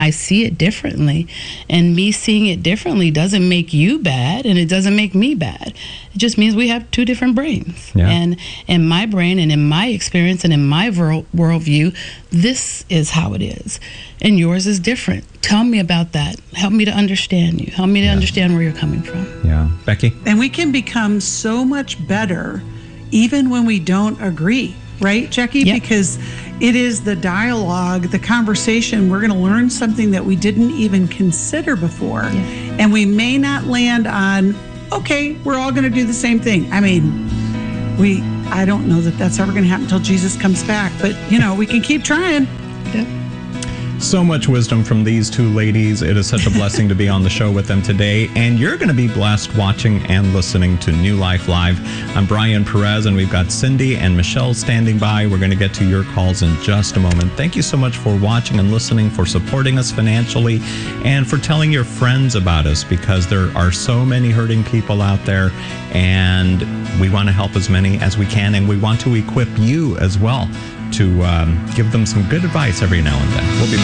I see it differently, and me seeing it differently doesn't make you bad, and it doesn't make me bad. It just means we have two different brains. Yeah. And in my brain and in my experience and in my worldview, this is how it is, and yours is different. Tell me about that. Help me to understand you. Help me to understand where you're coming from. Yeah. Becky? And we can become so much better even when we don't agree, right, Jackie? Yep. Because it is the dialogue, the conversation. We're going to learn something that we didn't even consider before. Yeah. And we may not land on, okay, we're all going to do the same thing. I mean, I don't know that that's ever going to happen until Jesus comes back. But, we can keep trying. Yep. So much wisdom from these two ladies. It is such a blessing to be on the show with them today. And you're going to be blessed watching and listening to New Life Live. I'm Brian Perez, and we've got Cindy and Michelle standing by. We're going to get to your calls in just a moment. Thank you so much for watching and listening, for supporting us financially, and for telling your friends about us, because there are so many hurting people out there, and we want to help as many as we can, and we want to equip you as well to give them some good advice every now and then. We'll be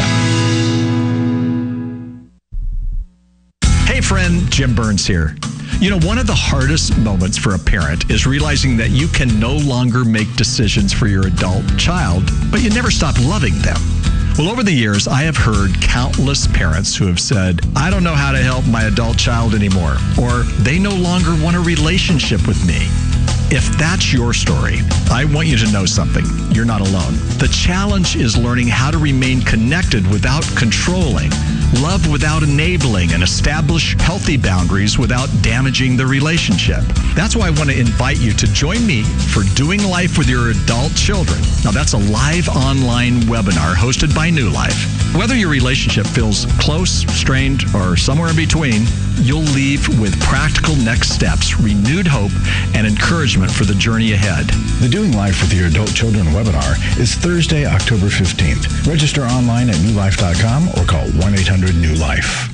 back. Hey friend, Jim Burns here. One of the hardest moments for a parent is realizing that you can no longer make decisions for your adult child, but you never stop loving them. Well, over the years, I have heard countless parents who have said, I don't know how to help my adult child anymore, or they no longer want a relationship with me. If that's your story, I want you to know something. You're not alone. The challenge is learning how to remain connected without controlling, love without enabling, and establish healthy boundaries without damaging the relationship. That's why I want to invite you to join me for Doing Life with Your Adult Children. Now, that's a live online webinar hosted by New Life. Whether your relationship feels close, strained, or somewhere in between, you'll leave with practical next steps, renewed hope, and encouragement for the journey ahead. The Doing Life with Your Adult Children webinar is Thursday, October 15th. Register online at newlife.com or call 1-800-NEW-LIFE.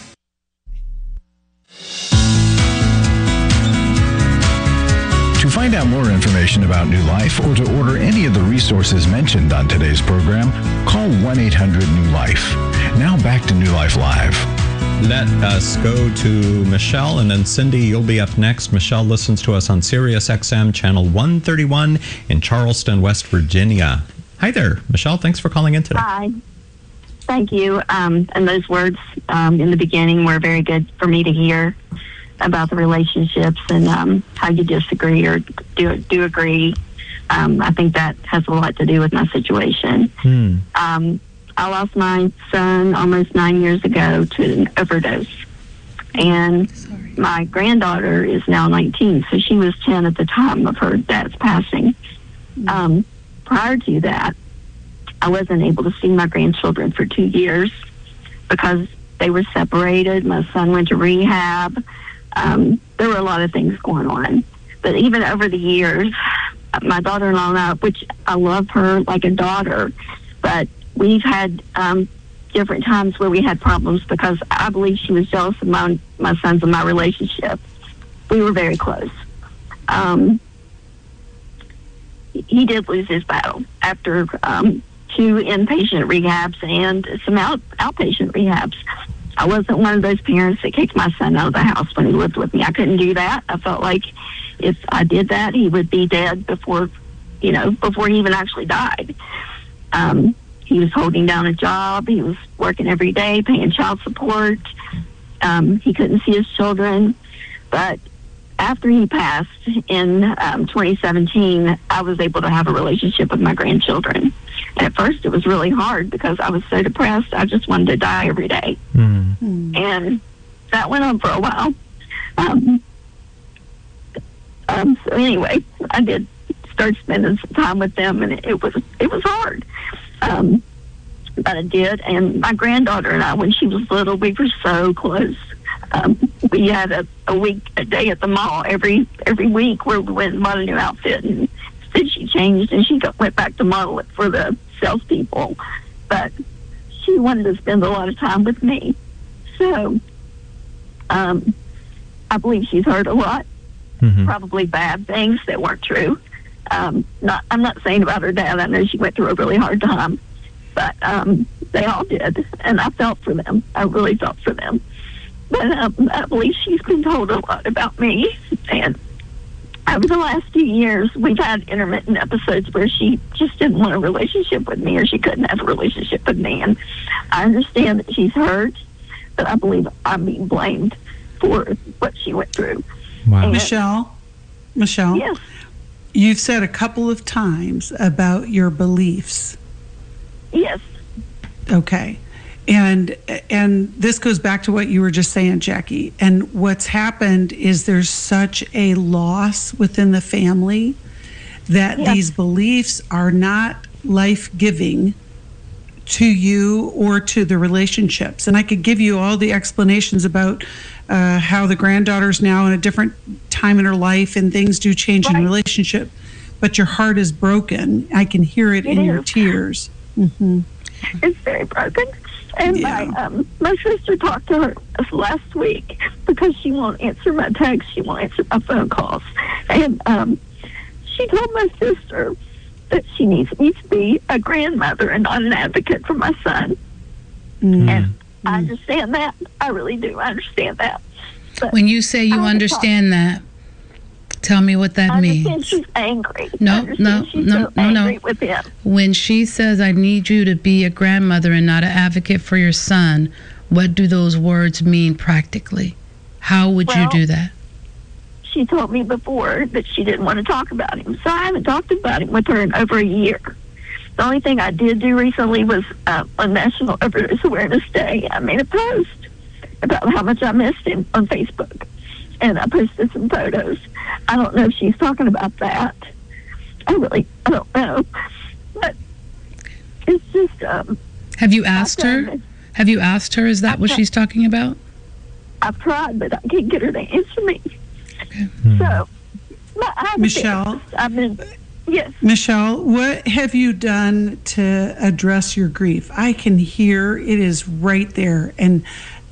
To find out more information about New Life or to order any of the resources mentioned on today's program, call 1-800-NEW-LIFE. Now back to New Life Live. Let us go to Michelle, and then Cindy, you'll be up next. Michelle listens to us on Sirius XM Channel 131 in Charleston, West Virginia. Hi there, Michelle. Thanks for calling in today. Hi. Thank you. And those words in the beginning were very good for me to hear about the relationships and how you disagree or do agree. I think that has a lot to do with my situation. I lost my son almost 9 years ago to an overdose. And my granddaughter is now 19, so she was 10 at the time of her dad's passing. Prior to that, I wasn't able to see my grandchildren for 2 years because they were separated. My son went to rehab. There were a lot of things going on. But even over the years, my daughter-in-law and I, which I love her like a daughter, but we've had different times where we had problems because I believe she was jealous of my sons and my relationship. We were very close. He did lose his battle after 2 inpatient rehabs and some outpatient rehabs. I wasn't one of those parents that kicked my son out of the house when he lived with me. I couldn't do that. I felt like if I did that, he would be dead before he even actually died. He was holding down a job. He was working every day, paying child support. He couldn't see his children. But after he passed in 2017, I was able to have a relationship with my grandchildren. And at first, it was really hard because I was so depressed. I just wanted to die every day. And that went on for a while. So anyway, I did start spending some time with them, and it was hard. But I did. And my granddaughter and I, when she was little, we were so close. We had a day at the mall every week where we went and bought a new outfit, and then she changed and she went back to model it for the salespeople. But she wanted to spend a lot of time with me. So I believe she's heard a lot, probably bad things that weren't true. I'm not saying about her dad. I know she went through a really hard time. But They all did, and I felt for them. I really felt for them. But I believe she's been told a lot about me, and over the last few years, we've had intermittent episodes where she just didn't want a relationship with me, or she couldn't have a relationship with me. And I understand that she's hurt, but I believe I'm being blamed for what she went through. Wow. And, Michelle, yes, you've said a couple of times about your beliefs. yes, Okay. And this goes back to what you were just saying, Jackie. And what's happened is there's such a loss within the family that these beliefs are not life-giving to you or to the relationships. And I could give you all the explanations about how the granddaughter's now in a different time in her life and things do change in relationship. But your heart is broken. I can hear it in your tears. Mm-hmm. it's very broken. And my sister talked to her last week because she won't answer my texts, she won't answer my phone calls. And she told my sister that she needs me to be a grandmother and not an advocate for my son. And I understand that. I really do. I understand that. But When you say you understand that, tell me what that I means. understand she's angry. No. She's so angry with him. When she says, I need you to be a grandmother and not an advocate for your son, what do those words mean practically? How would you do that? She told me before that she didn't want to talk about him. So I haven't talked about him with her in over a year. The only thing I did do recently was on National Overdose Awareness Day, I made a post about how much I missed him on Facebook. And I posted some photos. I don't know if she's talking about that. I don't know. But it's just... Have you asked her? Have you asked her, is that what she's talking about? I've tried, but I can't get her to answer me. Okay. So, Michelle? Yes. Michelle, what have you done to address your grief? I can hear it is right there. And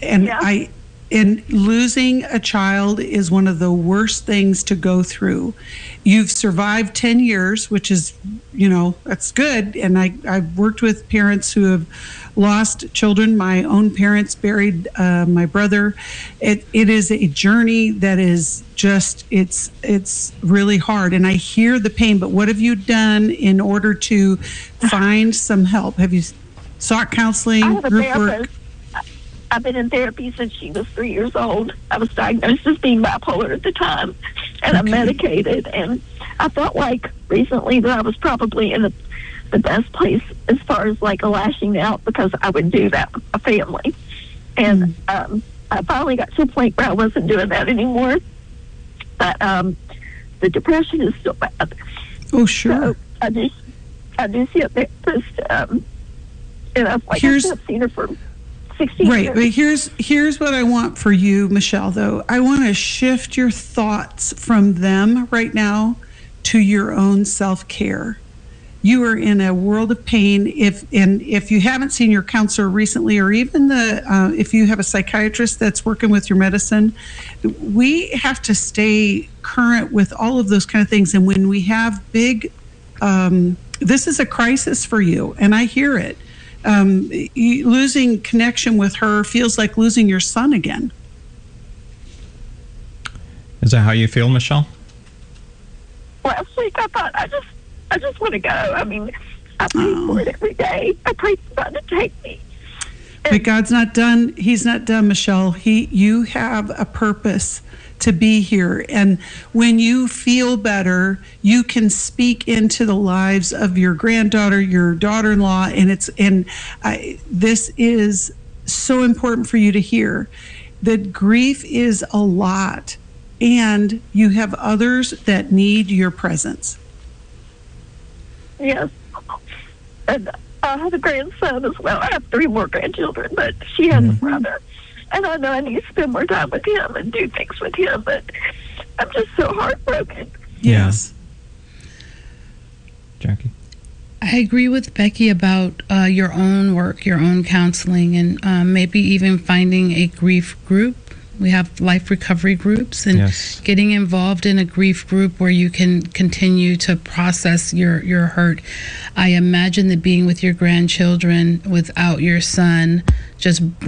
losing a child is one of the worst things to go through. You've survived 10 years, which is, that's good. And I've worked with parents who have lost children. My own parents buried my brother. It is a journey that is just, it's really hard. And I hear the pain, but what have you done in order to find some help? Have you sought counseling, I have a group therapist. work? I've been in therapy since she was 3 years old. I was diagnosed as being bipolar at the time, and I'm medicated. And I felt like recently that I was probably in the best place as far as like a lashing out, because I would do that with a family. And I finally got to a point where I wasn't doing that anymore. But the depression is still bad. Oh, sure. So I do see a therapist, and I've seen her for 16 Right, years. but here's what I want for you, Michelle, though. I want to shift your thoughts from them right now to your own self-care. You are in a world of pain. If you haven't seen your counselor recently, or even if you have a psychiatrist that's working with your medicine, we have to stay current with all of those kind of things. And when we have big, this is a crisis for you, and I hear it. Losing connection with her feels like losing your son again. Is that how you feel, Michelle? Last week I thought I just want to go. I mean, I pray for it every day. I pray for God to take me. But God's not done. He's not done, Michelle. You have a purpose to be here. And when you feel better, you can speak into the lives of your granddaughter, your daughter-in-law, and this is so important for you to hear. That grief is a lot, and you have others that need your presence. Yes. And I have a grandson as well. I have 3 more grandchildren, but she has a brother. And I know I need to spend more time with him and do things with him, but I'm just so heartbroken. Yes. Jackie? I agree with Becky about your own work, your own counseling, and maybe even finding a grief group We have life recovery groups, and Yes. getting involved in a grief group where you can continue to process your hurt. I imagine that being with your grandchildren without your son just